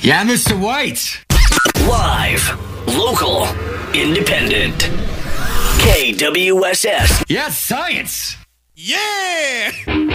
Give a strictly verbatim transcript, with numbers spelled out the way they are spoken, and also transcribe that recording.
Yeah, Mister White. Live, local, independent. K W S S. Yeah, science. Yeah!